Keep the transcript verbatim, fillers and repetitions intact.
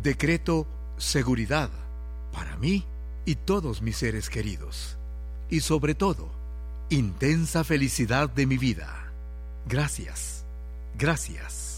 Decreto seguridad para mí y todos mis seres queridos. Y sobre todo, intensa felicidad de mi vida. Gracias, gracias.